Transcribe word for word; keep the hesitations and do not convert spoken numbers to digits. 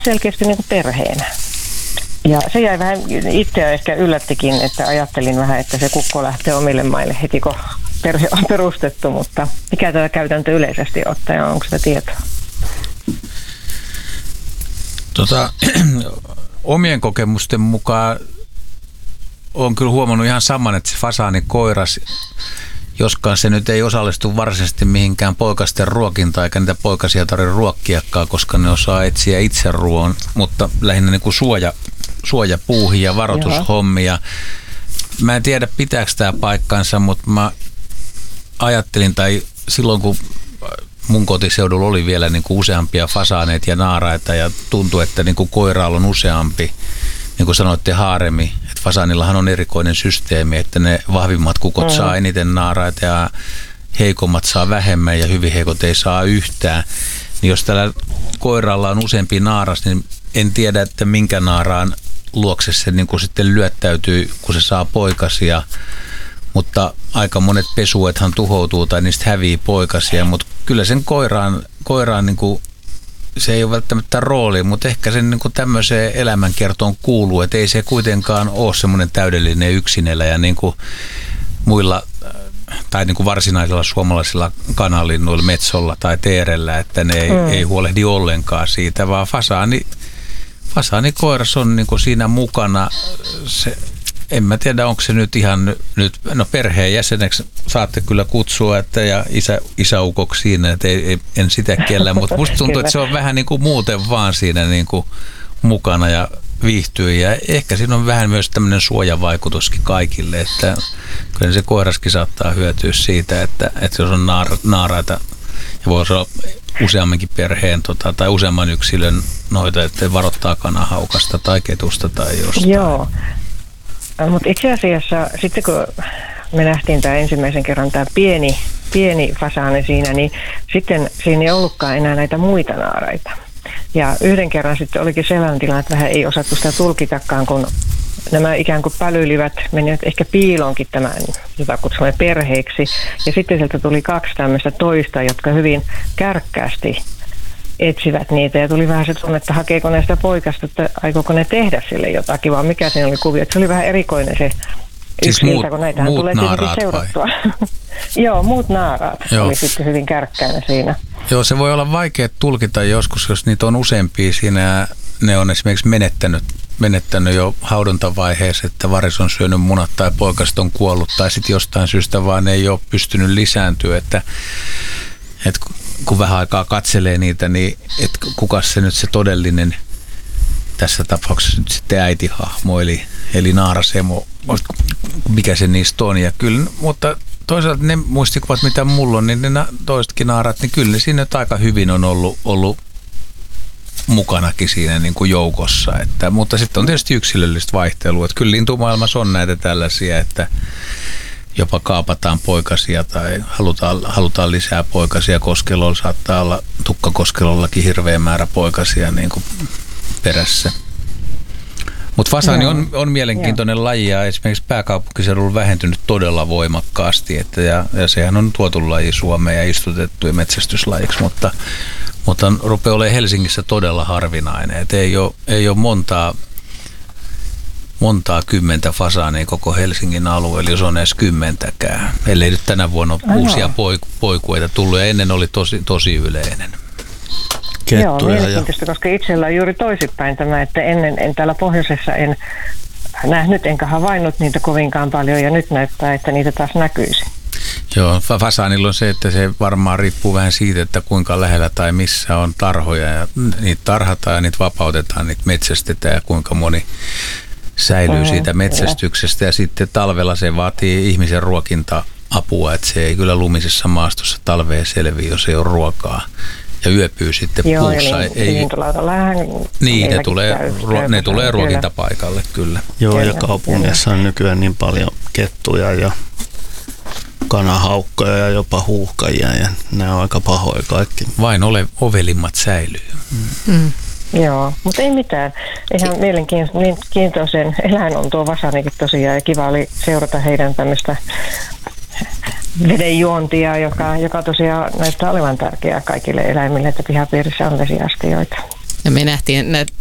selkeästi niin kuin perheenä. Ja se jäi vähän itseä ehkä yllättikin, että ajattelin vähän, että se kukko lähtee omille maille heti, kun perhe on perustettu, mutta mikä tämä käytäntö yleisesti ottaen, onko sitä tietoa? Tota, omien kokemusten mukaan olen kyllä huomannut ihan saman, että se fasaanikoiras, joskaan se nyt ei osallistu varsinaisesti mihinkään poikasten ruokintaan, eikä niitä poikasia tarvitse ruokkiakaan, koska ne osaa etsiä itse ruoan, mutta lähinnä niin kuin suoja, suojapuuhi ja varoitushommia. Mä en tiedä, pitääkö tämä paikkansa, mutta mä ajattelin, tai silloin kun mun kotiseudulla oli vielä niin kuin useampia fasaaneita ja naaraita ja tuntui, että niin kuin koiraalla on useampi, niin kuin sanoitte, haaremi. Että fasaanillahan on erikoinen systeemi, että ne vahvimmat kukot mm. saa eniten naaraita ja heikommat saa vähemmän ja hyvin heikot ei saa yhtään. Niin jos tällä koiralla on useampi naaras, niin en tiedä, että minkä naaraan luokse se niin kuin sitten lyöttäytyy, kun se saa poikasia. Mutta aika monet pesuethan tuhoutuu tai niistä hävii poikasia, mutta kyllä sen koiraan, koiraan niin kuin, se ei ole välttämättä rooli, mutta ehkä sen niin kuin tämmöiseen elämänkertoon kuuluu, että ei se kuitenkaan ole semmoinen täydellinen yksineläjä niin kuin muilla tai niin kuin varsinaisilla suomalaisilla kanalinnuilla, metsolla tai teerellä, että ne ei, mm. ei huolehdi ollenkaan siitä, vaan fasaani, fasaanikoiras on niin kuin siinä mukana. Se, en mä tiedä, onko se nyt ihan nyt, no perheen jäseneksi saatte kyllä kutsua, että ja isä, isäukoksi siinä, että ei, ei, en sitä kiellä, mutta musta tuntuu, että se on vähän niin kuin muuten vaan siinä niin kuin mukana ja viihtyy ja ehkä siinä on vähän myös tämmöinen suojavaikutuskin kaikille, että kyllä se koiraskin saattaa hyötyä siitä, että, että jos on naara, naaraita ja voisi olla useammankin perheen tota, tai useamman yksilön noita, että varoittaa kanahaukasta tai ketusta tai jostain. Joo. Mutta itse asiassa sitten kun me nähtiin tämä ensimmäisen kerran tämä pieni, pieni fasaani siinä, niin sitten siinä ei ollutkaan enää näitä muita naaraita. Ja yhden kerran sitten olikin sellainen tilanne, että vähän ei osattu sitä tulkitakaan, kun nämä ikään kuin pälyilivät menivät ehkä piiloonkin tämän, jota kutsumme perheiksi. Ja sitten sieltä tuli kaksi tämmöistä toista, jotka hyvin kärkkäästi etsivät niitä ja tuli vähän se tunne, että hakeeko ne sitä poikasta, että aikooko ne tehdä sille jotakin, vaan mikä siinä oli kuvio. Se oli vähän erikoinen se siis yksi muut, ilta, kun näitähän tulee tietenkin seurattua. Joo, muut naaraat Joo. oli sitten hyvin kärkkäinen siinä. Joo, se voi olla vaikea tulkita joskus, jos niitä on useampia siinä. Ne on esimerkiksi menettänyt, menettänyt jo haudontavaiheessa, että varis on syönyt munat tai poikaset on kuollut tai sitten jostain syystä vaan ei ole pystynyt lisääntyä, että, että kun vähän aikaa katselee niitä, niin että kuka se nyt se todellinen, tässä tapauksessa nyt sitten äitihahmo, eli, eli naarasemo, mikä se niistä on. Ja kyllä, mutta toisaalta ne muistikuvat, mitä mulla on, niin ne toisetkin naarat, niin kyllä siinä nyt aika hyvin on ollut, ollut mukanakin siinä niin kuin joukossa. Että, mutta sitten on tietysti yksilöllistä vaihtelua. Että kyllä lintumaailmassa on näitä tällaisia, että jopa kaapataan poikasia tai halutaan, halutaan lisää poikasia. Koskelolla saattaa olla tukkakoskelollakin hirveä määrä poikasia niin kuin perässä. Mutta fasaani on, on mielenkiintoinen Joo. laji ja esimerkiksi pääkaupunkiseudulla vähentynyt todella voimakkaasti. Että ja, ja sehän on tuotu laji Suomeen ja istutettu ja metsästyslajiksi, mutta, mutta rupeaa olemaan Helsingissä todella harvinainen. Et ei ole, ei ole montaa montaa kymmentä fasaania koko Helsingin alueella, jos on edes kymmentäkään. Ellei nyt tänä vuonna ole uusia poiku- poikueita tullut ja ennen oli tosi, tosi yleinen. Joo, mielenkiintoista, koska itsellä on juuri toisinpäin tämä, että ennen en täällä pohjoisessa en nähnyt enkä havainnut niitä kovinkaan paljon ja nyt näyttää, että niitä taas näkyisi. Joo, fasaanilla on se, että se varmaan riippuu vähän siitä, että kuinka lähellä tai missä on tarhoja ja niitä tarhataan ja niitä vapautetaan, niitä metsästetään ja kuinka moni säilyy siitä metsästyksestä ja sitten talvella se vaatii ihmisen ruokinta-apua, että se ei kyllä lumisessa maastossa talveen selviä, jos ei ole ruokaa ja yöpyy sitten Joo, puussa. Joo, ei, niin, ne tulee, käy, ruo, ne tulee ruokintapaikalle kyllä. Joo, kyllä. Ja kaupungissa on nykyään niin paljon kettuja ja kanahaukkoja ja jopa huuhkajia ja ne on aika pahoja kaikki. Vain ole, ovelimmat säilyy. Mm. Mm. Joo, mutta ei mitään. Ihan mielenkiintoisen eläin on tuo fasaanikin tosiaan ja kiva oli seurata heidän tämmöistä vedenjuontia, joka, joka tosiaan näyttää olevan tärkeää kaikille eläimille, että pihapiirissä on vesiastioita. Ja me nähtiin,